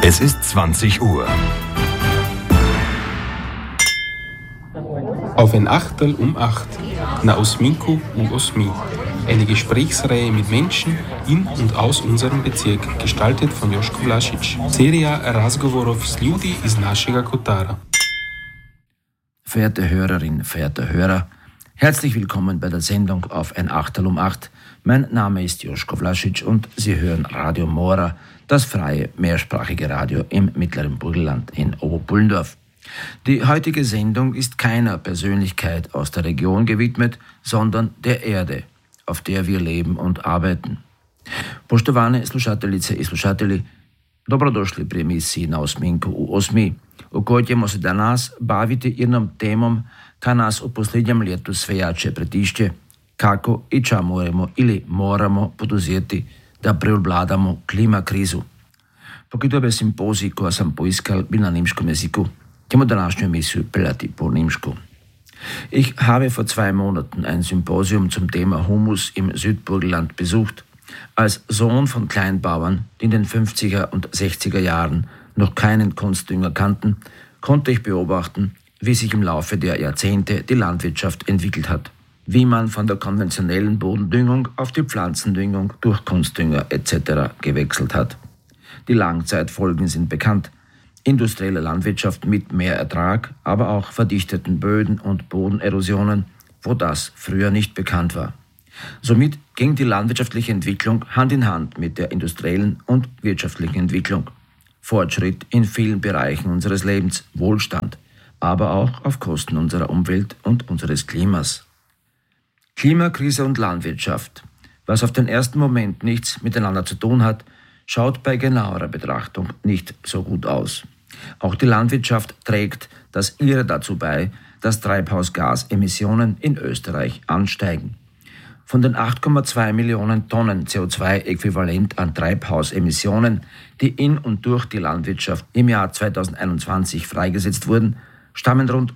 Es ist 20 Uhr. Auf ein Achtel um 8. Na Osminko u Osmi. Eine Gesprächsreihe mit Menschen in und aus unserem Bezirk, gestaltet von Joško Vlašić. Seria razgovorov s ljudi iz našega kotara. Verehrte Hörerinnen, verehrte Hörer, herzlich willkommen bei der Sendung auf ein Achtel um 8. Mein Name ist Joško Vlašić und Sie hören Radio Mora, das freie, mehrsprachige Radio im mittleren Burgenland in Oberpullendorf. Die heutige Sendung ist keiner Persönlichkeit aus der Region gewidmet, sondern der Erde, auf der wir leben und arbeiten. Poštovane slušateljice i slušatelji, dobrodošli pri emisiji Na Osminku u Osmi, u kojoj ćemo se danas baviti jednom temom ka nas u posljednjem ljetu sve jače pritišće, kako i ča moramo poduzeti da prevladamo klima krizu. Pokaj je simpozij, koja sam poiskal, bil na nemškom jeziku, ćemo današnju emisiju peljati po nemšku. Ich habe vor 2 Monaten ein Symposium zum Thema Humus im Südburgenland besucht. Als Sohn von Kleinbauern, die in den 50er und 60er Jahren noch keinen Kunstdünger kannten, konnte ich beobachten, wie sich im Laufe der Jahrzehnte die Landwirtschaft entwickelt hat. Wie man von der konventionellen Bodendüngung auf die Pflanzendüngung durch Kunstdünger etc. gewechselt hat. Die Langzeitfolgen sind bekannt. Industrielle Landwirtschaft mit mehr Ertrag, aber auch verdichteten Böden und Bodenerosionen, wo das früher nicht bekannt war. Somit ging die landwirtschaftliche Entwicklung Hand in Hand mit der industriellen und wirtschaftlichen Entwicklung. Fortschritt in vielen Bereichen unseres Lebens, Wohlstand, aber auch auf Kosten unserer Umwelt und unseres Klimas. Klimakrise und Landwirtschaft, was auf den ersten Moment nichts miteinander zu tun hat, schaut bei genauerer Betrachtung nicht so gut aus. Auch die Landwirtschaft trägt das ihre dazu bei, dass Treibhausgasemissionen in Österreich ansteigen. Von den 8,2 Millionen Tonnen CO2-Äquivalent an Treibhausemissionen, die in und durch die Landwirtschaft im Jahr 2021 freigesetzt wurden, stammen rund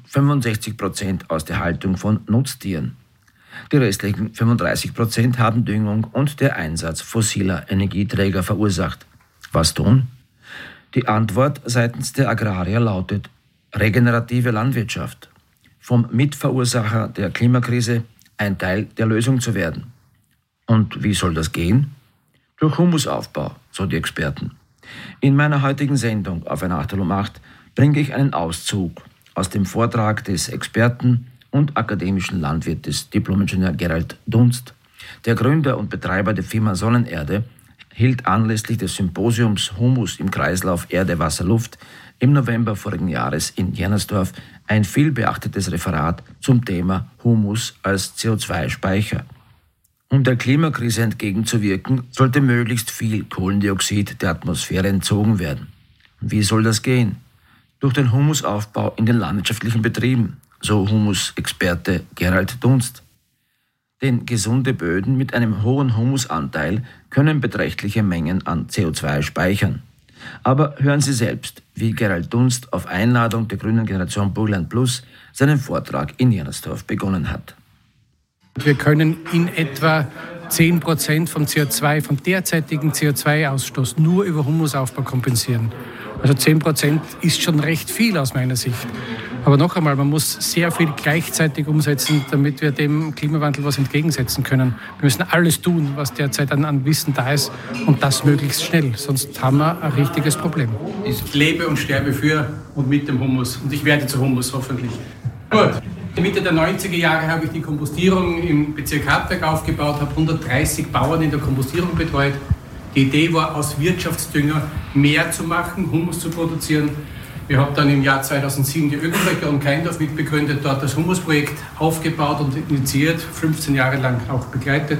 65% aus der Haltung von Nutztieren. Die restlichen 35% haben Düngung und der Einsatz fossiler Energieträger verursacht. Was tun? Die Antwort seitens der Agrarier lautet regenerative Landwirtschaft. Vom Mitverursacher der Klimakrise ein Teil der Lösung zu werden. Und wie soll das gehen? Durch Humusaufbau, so die Experten. In meiner heutigen Sendung auf ein Achtel um 8 bringe ich einen Auszug aus dem Vortrag des Experten und akademischen Landwirtes Diplom-Ingenieur Gerald Dunst. Der Gründer und Betreiber der Firma Sonnenerde hielt anlässlich des Symposiums Humus im Kreislauf Erde, Wasser, Luft im November vorigen Jahres in Jennersdorf ein vielbeachtetes Referat zum Thema Humus als CO2-Speicher. Um der Klimakrise entgegenzuwirken, sollte möglichst viel Kohlendioxid der Atmosphäre entzogen werden. Wie soll das gehen? Durch den Humusaufbau in den landwirtschaftlichen Betrieben, so Humusexperte Gerald Dunst. Denn gesunde Böden mit einem hohen Humusanteil können beträchtliche Mengen an CO2 speichern. Aber hören Sie selbst, wie Gerald Dunst auf Einladung der Grünen Generation Burgenland Plus seinen Vortrag in Jennersdorf begonnen hat. Wir können in etwa 10% vom derzeitigen CO2-Ausstoß nur über Humusaufbau kompensieren. Also 10% ist schon recht viel aus meiner Sicht. Aber noch einmal, man muss sehr viel gleichzeitig umsetzen, damit wir dem Klimawandel was entgegensetzen können. Wir müssen alles tun, was derzeit an Wissen da ist, und das möglichst schnell. Sonst haben wir ein richtiges Problem. Ich lebe und sterbe für und mit dem Humus. Und ich werde zu Humus, hoffentlich. Gut. Mitte der 90er Jahre habe ich die Kompostierung im Bezirk Hartberg aufgebaut, habe 130 Bauern in der Kompostierung betreut. Die Idee war, aus Wirtschaftsdünger mehr zu machen, Humus zu produzieren. Ich habe dann im Jahr 2007 die Öko-Region Keindorf mitbegründet, dort das Humusprojekt aufgebaut und initiiert, 15 Jahre lang auch begleitet.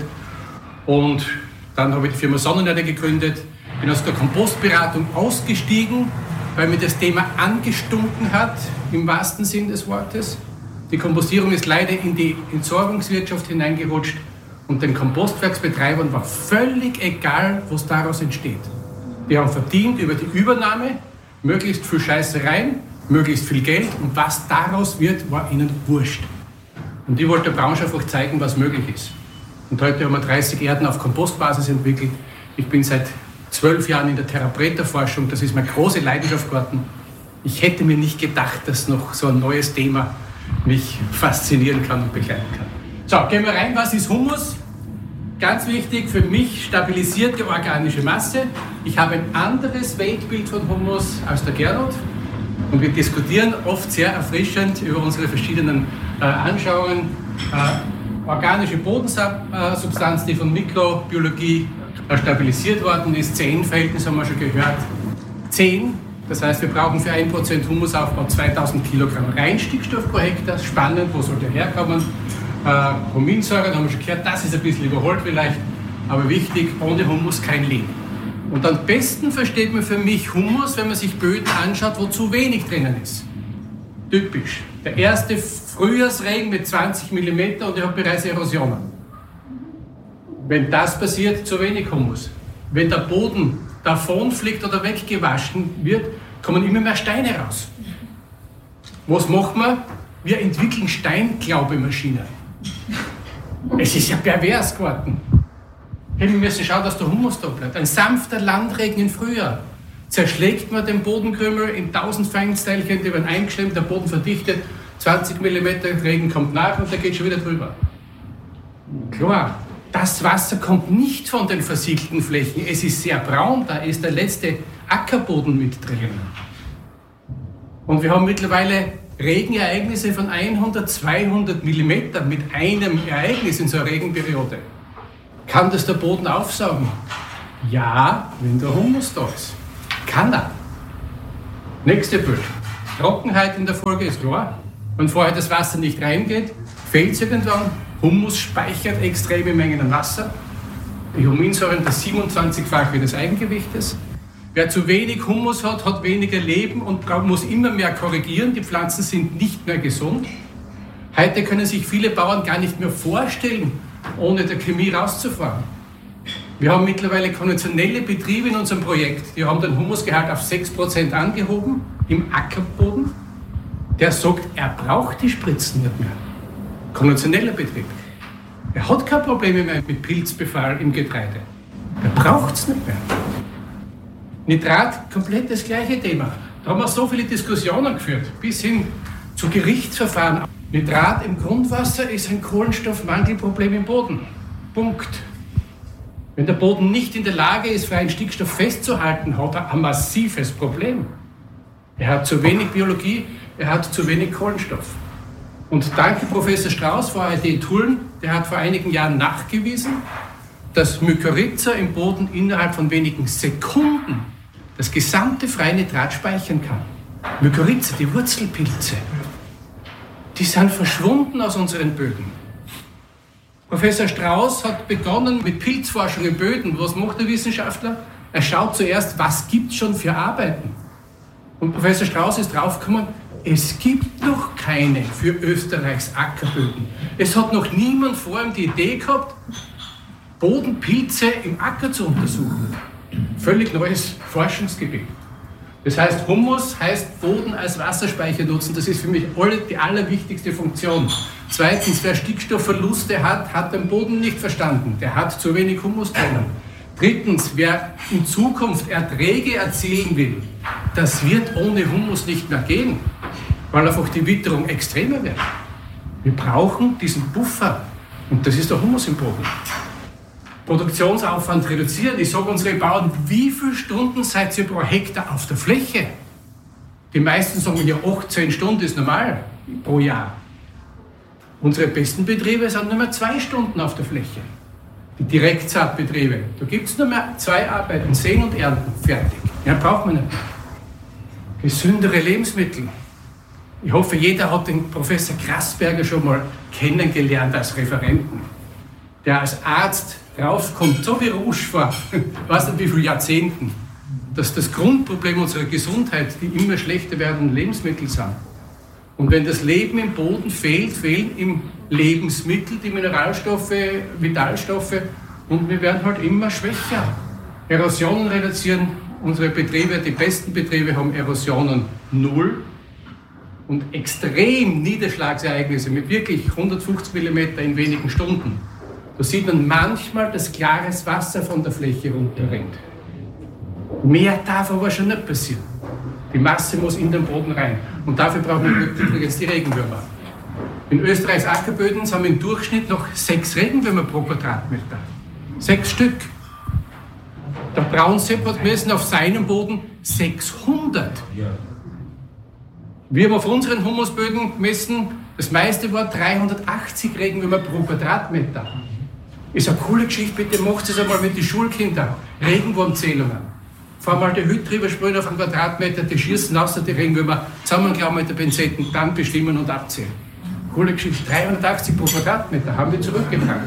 Und dann habe ich die Firma Sonnenerde gegründet, bin aus der Kompostberatung ausgestiegen, weil mir das Thema angestunken hat, im wahrsten Sinn des Wortes. Die Kompostierung ist leider in die Entsorgungswirtschaft hineingerutscht und den Kompostwerksbetreibern war völlig egal, was daraus entsteht. Die haben verdient über die Übernahme, möglichst viel Scheiße rein, möglichst viel Geld, und was daraus wird, war ihnen wurscht. Und ich wollte der Branche einfach zeigen, was möglich ist. Und heute haben wir 30 Erden auf Kompostbasis entwickelt. Ich bin seit 12 Jahren in der Therapeutenforschung, das ist meine große Leidenschaft geworden. Ich hätte mir nicht gedacht, dass noch so ein neues Thema mich faszinieren kann und begleiten kann. So, gehen wir rein. Was ist Humus? Ganz wichtig für mich, stabilisierte organische Masse. Ich habe ein anderes Weltbild von Humus als der Gernot. Und wir diskutieren oft sehr erfrischend über unsere verschiedenen Anschauungen. Organische Bodensubstanz, die von Mikrobiologie stabilisiert worden ist. 10-Verhältnis haben wir schon gehört. 10, das heißt, wir brauchen für 1% Humusaufbau 2000 Kilogramm Reinstickstoff pro Hektar. Spannend, wo soll der herkommen? Huminsäure, haben wir schon gehört, das ist ein bisschen überholt vielleicht, aber wichtig, ohne Humus kein Leben. Und am besten versteht man für mich Humus, wenn man sich Böden anschaut, wo zu wenig drinnen ist. Typisch. Der erste Frühjahrsregen mit 20 mm und ich habe bereits Erosionen. Wenn das passiert, zu wenig Humus. Wenn der Boden davonfliegt oder weggewaschen wird, kommen immer mehr Steine raus. Was macht man? Wir entwickeln Steinklaubemaschinen. Es ist ja pervers geworden. Wir müssen schauen, dass der Humus da bleibt. Ein sanfter Landregen im Frühjahr zerschlägt man den Bodenkrümel in 1000 Feinsteilchen, die werden eingeschlemmt, der Boden verdichtet, 20 mm Regen kommt nach und der geht schon wieder drüber. Klar, das Wasser kommt nicht von den versiegelten Flächen. Es ist sehr braun, da ist der letzte Ackerboden mit drin. Und wir haben mittlerweile Regenereignisse von 100, 200 mm mit einem Ereignis in so einer Regenperiode. Kann das der Boden aufsaugen? Ja, wenn der Humus da ist. Kann er. Nächste Bild. Trockenheit in der Folge ist klar. Wenn vorher das Wasser nicht reingeht, fehlt es irgendwann. Humus speichert extreme Mengen an Wasser. Die Huminsäuren das 27-fache des Eigengewichtes. Wer zu wenig Humus hat, hat weniger Leben und muss immer mehr korrigieren. Die Pflanzen sind nicht mehr gesund. Heute können sich viele Bauern gar nicht mehr vorstellen, ohne der Chemie rauszufahren. Wir haben mittlerweile konventionelle Betriebe in unserem Projekt. Die haben den Humusgehalt auf 6% angehoben im Ackerboden. Der sagt, er braucht die Spritzen nicht mehr. Konventioneller Betrieb. Er hat keine Probleme mehr mit Pilzbefall im Getreide. Er braucht es nicht mehr. Nitrat, komplett das gleiche Thema. Da haben wir so viele Diskussionen geführt, bis hin zu Gerichtsverfahren. Nitrat im Grundwasser ist ein Kohlenstoffmangelproblem im Boden. Punkt. Wenn der Boden nicht in der Lage ist, freien Stickstoff festzuhalten, hat er ein massives Problem. Er hat zu wenig Biologie, er hat zu wenig Kohlenstoff. Und danke Professor Strauß von ARD Tulln, der hat vor einigen Jahren nachgewiesen, dass Mykorrhiza im Boden innerhalb von wenigen Sekunden das gesamte freie Nitrat speichern kann. Mykorrhiza, die Wurzelpilze, die sind verschwunden aus unseren Böden. Professor Strauß hat begonnen mit Pilzforschung in Böden. Was macht der Wissenschaftler? Er schaut zuerst, was gibt es schon für Arbeiten. Und Professor Strauß ist draufgekommen, es gibt noch keine für Österreichs Ackerböden. Es hat noch niemand vor ihm die Idee gehabt, Bodenpilze im Acker zu untersuchen. Völlig neues Forschungsgebiet. Das heißt, Humus heißt Boden als Wasserspeicher nutzen. Das ist für mich die allerwichtigste Funktion. Zweitens, wer Stickstoffverluste hat, hat den Boden nicht verstanden. Der hat zu wenig Humus drinnen. Drittens, wer in Zukunft Erträge erzielen will, das wird ohne Humus nicht mehr gehen, weil einfach die Witterung extremer wird. Wir brauchen diesen Puffer und das ist der Humus im Boden. Produktionsaufwand reduzieren. Ich sage unseren Bauern, wie viele Stunden seid ihr pro Hektar auf der Fläche? Die meisten sagen ja 18 Stunden ist normal pro Jahr. Unsere besten Betriebe sind nur mehr 2 Stunden auf der Fläche. Die Direktsaatbetriebe, da gibt es nur mehr 2 Arbeiten, Säen und Ernten, fertig. Ja, braucht man nicht. Gesündere Lebensmittel. Ich hoffe, jeder hat den Professor Grassberger schon mal kennengelernt als Referenten, der als Arzt draufkommt, so wie Rouge vor, weiß nicht wie viele Jahrzehnten, dass das Grundproblem unserer Gesundheit die immer schlechter werdenden Lebensmittel sind. Und wenn das Leben im Boden fehlt, fehlen im Lebensmittel die Mineralstoffe, Vitalstoffe und wir werden halt immer schwächer. Erosionen reduzieren, unsere Betriebe, die besten Betriebe haben Erosionen 0 und extrem Niederschlagsereignisse mit wirklich 150 mm in wenigen Stunden. Da sieht man manchmal, dass klares Wasser von der Fläche runterrinnt. Mehr darf aber schon nicht passieren. Die Masse muss in den Boden rein. Und dafür brauchen wir übrigens die Regenwürmer. In Österreichs Ackerböden haben wir im Durchschnitt noch 6 Regenwürmer pro Quadratmeter. 6 Stück. Der Braunsepp hat gemessen auf seinem Boden 600. Wir haben auf unseren Humusböden gemessen, das meiste war 380 Regenwürmer pro Quadratmeter. Ist eine coole Geschichte, bitte macht es einmal mit den Schulkindern. Regenwurmzählungen. Formaldehyd drüber sprühen auf einen Quadratmeter, die schießen außer die Regenwürmer, zusammenklauen mit der Pinzetten, dann bestimmen und abzählen. Coole Geschichte. 380 pro Quadratmeter haben wir zurückgebracht.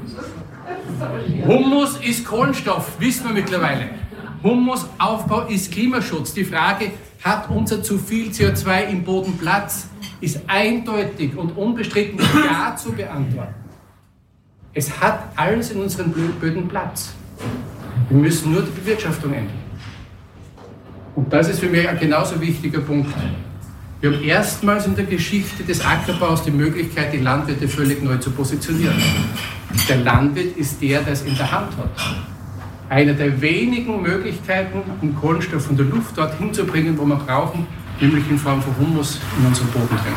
Humus ist Kohlenstoff, wissen wir mittlerweile. Humusaufbau ist Klimaschutz. Die Frage, hat unser zu viel CO2 im Boden Platz, ist eindeutig und unbestritten mit Ja zu beantworten. Es hat alles in unseren Böden Platz. Wir müssen nur die Bewirtschaftung ändern. Und das ist für mich ein genauso wichtiger Punkt. Wir haben erstmals in der Geschichte des Ackerbaus die Möglichkeit, die Landwirte völlig neu zu positionieren. Der Landwirt ist der es in der Hand hat. Eine der wenigen Möglichkeiten, um Kohlenstoff von der Luft dorthin zu bringen, wo wir brauchen, nämlich in Form von Humus in unserem Boden drin.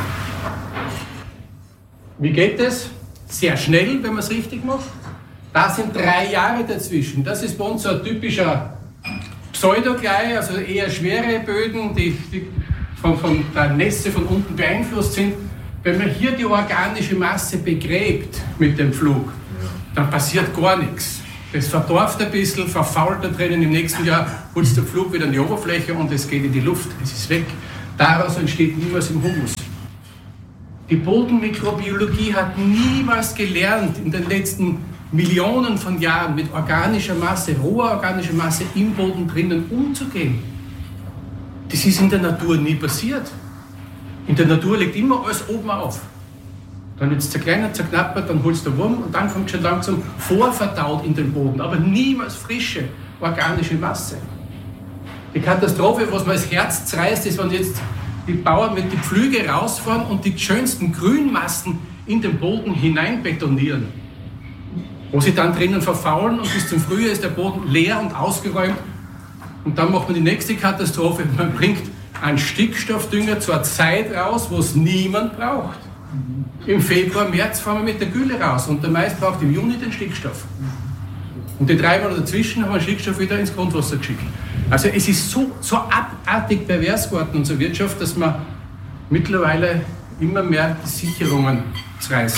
Wie geht es? Sehr schnell, wenn man es richtig macht. Da sind 3 Jahre dazwischen. Das ist bei uns so ein typischer Pseudoklei, also eher schwere Böden, die von der Nässe von unten beeinflusst sind. Wenn man hier die organische Masse begräbt mit dem Pflug, dann passiert gar nichts. Das verdorft ein bisschen, verfault da drinnen, im nächsten Jahr putzt der Pflug wieder an die Oberfläche und es geht in die Luft, es ist weg. Daraus entsteht niemals im Humus. Die Bodenmikrobiologie hat niemals gelernt, in den letzten Millionen von Jahren mit organischer Masse, roher organischer Masse im Boden drinnen umzugehen. Das ist in der Natur nie passiert. In der Natur liegt immer alles oben auf. Dann wird es zerkleinert, zerknappert, dann holst du der Wurm und dann kommt schon langsam vorverdaut in den Boden, aber niemals frische organische Masse. Die Katastrophe, was mir das Herz zerreißt, ist, wenn jetzt die Bauern mit den Pflüge rausfahren und die schönsten Grünmassen in den Boden hinein betonieren, wo sie dann drinnen verfaulen und bis zum Frühjahr ist der Boden leer und ausgeräumt. Und dann macht man die nächste Katastrophe, man bringt einen Stickstoffdünger zur Zeit raus, wo es niemand braucht. Im Februar, März fahren wir mit der Gülle raus und der Mais braucht im Juni den Stickstoff. Und die 3 Monate dazwischen haben wir den Stickstoff wieder ins Grundwasser geschickt. Also es ist so abartig pervers geworden, unsere Wirtschaft, dass man mittlerweile immer mehr Sicherungen reißt.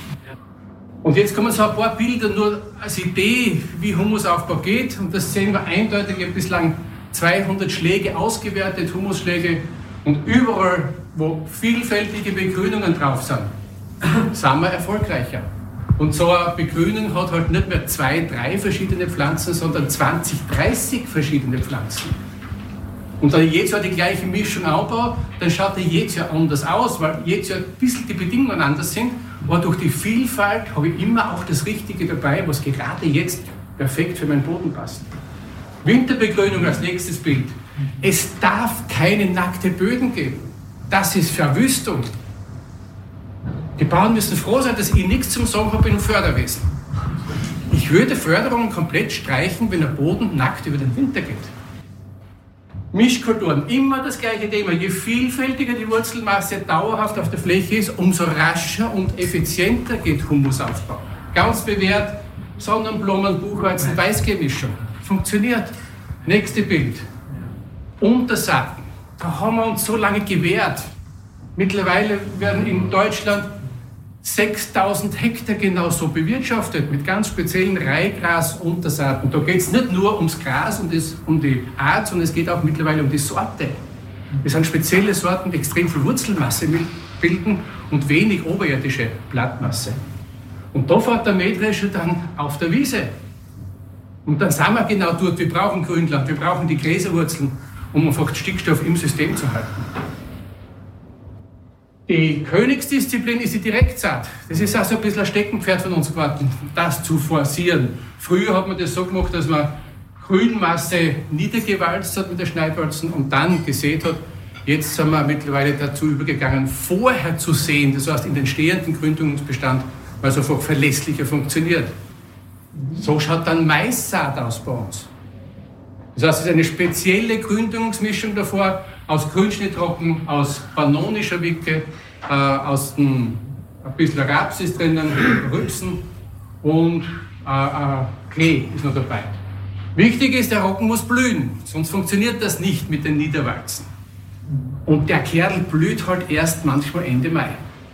Und jetzt kommen so ein paar Bilder nur als Idee, wie Humusaufbau geht. Und das sehen wir eindeutig. Ich habe bislang 200 Schläge ausgewertet, Humusschläge. Und überall, wo vielfältige Begrünungen drauf sind, sind wir erfolgreicher. Und so eine Begrünung hat halt nicht mehr 2, 3 verschiedene Pflanzen, sondern 20, 30 verschiedene Pflanzen. Und wenn ich jedes Jahr die gleiche Mischung anbaue, dann schaut die jedes Jahr anders aus, weil jedes Jahr ein bisschen die Bedingungen anders sind. Aber durch die Vielfalt habe ich immer auch das Richtige dabei, was gerade jetzt perfekt für meinen Boden passt. Winterbegrünung als nächstes Bild. Es darf keine nackte Böden geben. Das ist Verwüstung. Die Bauern müssen froh sein, dass ich nichts zum Sagen habe im Förderwesen. Ich würde Förderungen komplett streichen, wenn der Boden nackt über den Winter geht. Mischkulturen, immer das gleiche Thema. Je vielfältiger die Wurzelmasse dauerhaft auf der Fläche ist, umso rascher und effizienter geht Humusaufbau. Ganz bewährt, Sonnenblumen, Buchweizen, Weißgemischung. Funktioniert. Nächste Bild. Untersaaten. Da haben wir uns so lange gewehrt. Mittlerweile werden in Deutschland 6000 Hektar genau so bewirtschaftet, mit ganz speziellen Reihgras-Untersaaten. Da geht es nicht nur ums Gras und um die Art, sondern es geht auch mittlerweile um die Sorte. Das sind spezielle Sorten, die extrem viel Wurzelmasse bilden und wenig oberirdische Blattmasse. Und da fährt der Mähdrescher dann auf der Wiese. Und dann sind wir genau dort, wir brauchen Grünland, wir brauchen die Gräserwurzeln, um einfach Stickstoff im System zu halten. Die Königsdisziplin ist die Direktsaat. Das ist also ein bisschen ein Steckenpferd von uns geworden, das zu forcieren. Früher hat man das so gemacht, dass man Grünmasse niedergewalzt hat mit der Schneidwalzen und dann gesät hat. Jetzt sind wir mittlerweile dazu übergegangen, vorher zu säen, das heißt in den stehenden Gründungsbestand, weil es einfach verlässlicher funktioniert. So schaut dann Maissaat aus bei uns. Das heißt, es ist eine spezielle Gründüngungsmischung davor, aus Grünschnittrocken, aus pannonischer Wicke, ein bisschen Raps ist drinnen, Rübsen und Klee ist noch dabei. Wichtig ist, der Roggen muss blühen, sonst funktioniert das nicht mit dem Niederwachsen. Und der Kerl blüht halt erst manchmal Ende Mai.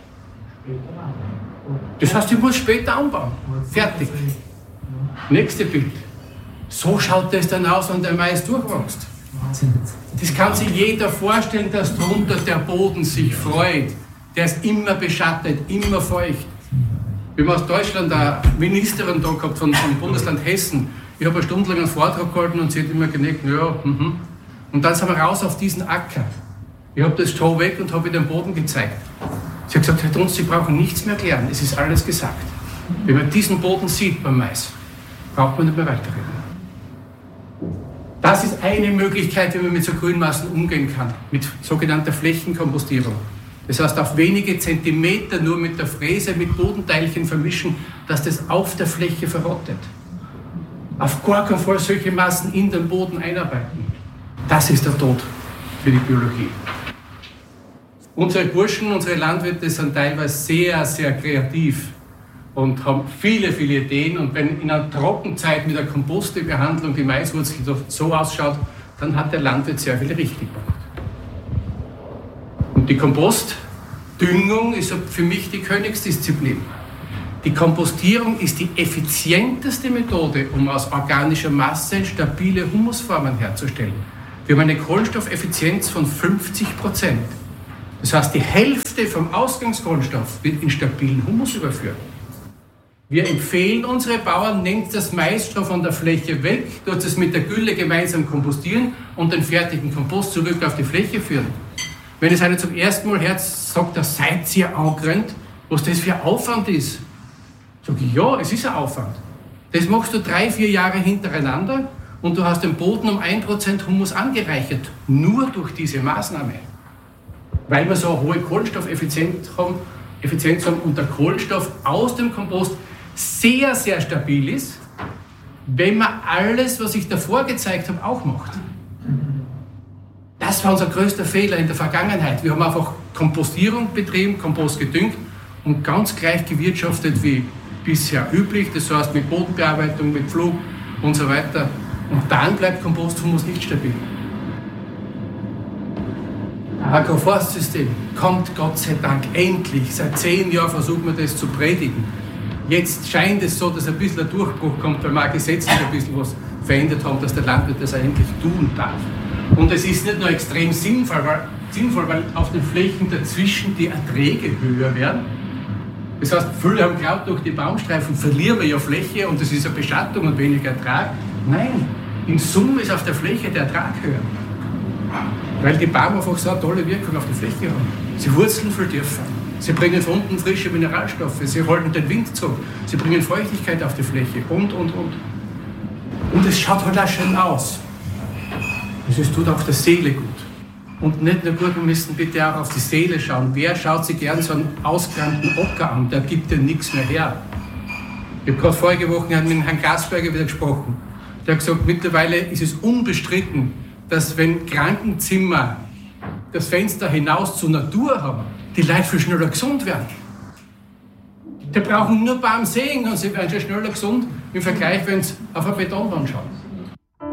Das heißt, ich muss später anbauen. Fertig. Nächste Bild. So schaut das dann aus, wenn der Mais durchwächst. Das kann sich jeder vorstellen, dass drunter der Boden sich freut. Der ist immer beschattet, immer feucht. Wir haben aus Deutschland eine Ministerin da gehabt vom Bundesland Hessen. Ich habe eine Stunde lang einen Vortrag gehalten und sie hat immer genickt, ja, Und dann sind wir raus auf diesen Acker. Ich habe das Stroh weg und habe ihr den Boden gezeigt. Sie hat gesagt, Herr Dunst, Sie brauchen nichts mehr klären, es ist alles gesagt. Wenn man diesen Boden sieht beim Mais, braucht man nicht mehr weiterreden. Das ist eine Möglichkeit, wie man mit so Grünmassen umgehen kann, mit sogenannter Flächenkompostierung. Das heißt, auf wenige Zentimeter nur mit der Fräse mit Bodenteilchen vermischen, dass das auf der Fläche verrottet. Auf gar keinen Fall solche Massen in den Boden einarbeiten. Das ist der Tod für die Biologie. Unsere Burschen, unsere Landwirte sind teilweise sehr, sehr kreativ und haben viele, viele Ideen. Und wenn in einer Trockenzeit mit der Kompostebehandlung die Maiswurzel so ausschaut, dann hat der Landwirt sehr viel richtig gemacht. Und die Kompostdüngung ist für mich die Königsdisziplin. Die Kompostierung ist die effizienteste Methode, um aus organischer Masse stabile Humusformen herzustellen. Wir haben eine Kohlenstoffeffizienz von 50%. Das heißt, die Hälfte vom Ausgangskohlenstoff wird in stabilen Humus überführt. Wir empfehlen unsere Bauern, nehmt das Maisstroh von der Fläche weg, tut es mit der Gülle gemeinsam kompostieren und den fertigen Kompost zurück auf die Fläche führen. Wenn es einer zum ersten Mal hört, sagt er, seid ihr angerannt, was das für Aufwand ist. Sag ich, ja, es ist ein Aufwand. Das machst du 3-4 Jahre hintereinander und du hast den Boden um 1% Humus angereichert. Nur durch diese Maßnahme. Weil wir so eine hohe Kohlenstoffeffizienz haben und der Kohlenstoff aus dem Kompost sehr, sehr stabil ist, wenn man alles, was ich davor gezeigt habe, auch macht. Das war unser größter Fehler in der Vergangenheit. Wir haben einfach Kompostierung betrieben, Kompost gedüngt und ganz gleich gewirtschaftet wie bisher üblich. Das heißt mit Bodenbearbeitung, mit Pflug und so weiter. Und dann bleibt Komposthumus nicht stabil. Agroforstsystem kommt Gott sei Dank endlich. Seit 10 Jahren versucht man das zu predigen. Jetzt scheint es so, dass ein bisschen ein Durchbruch kommt, weil wir auch gesetzlich ein bisschen was verändert haben, dass der Landwirt das endlich tun darf. Und es ist nicht nur extrem sinnvoll, weil auf den Flächen dazwischen die Erträge höher werden. Das heißt, viele haben geglaubt, durch die Baumstreifen verlieren wir ja Fläche und das ist eine Beschattung und weniger Ertrag. Nein, in Summe ist auf der Fläche der Ertrag höher. Weil die Bäume einfach so eine tolle Wirkung auf die Fläche haben. Sie wurzeln viel tiefer. Sie bringen von unten frische Mineralstoffe. Sie halten den Wind zurück. Sie bringen Feuchtigkeit auf die Fläche und. Und es schaut halt auch schön aus. Es tut auch der Seele gut. Und nicht nur gut, wir müssen bitte auch auf die Seele schauen. Wer schaut sich gern so einen ausgebrannten Ocker an? Der gibt ja nichts mehr her. Ich habe gerade vorige Woche mit Herrn Gasberger wieder gesprochen. Der hat gesagt, mittlerweile ist es unbestritten, dass wenn Krankenzimmer das Fenster hinaus zur Natur haben, die Leute viel schneller gesund werden. Die brauchen nur Baum sehen und sie werden schon schneller gesund im Vergleich, wenn sie auf eine Betonwand schauen.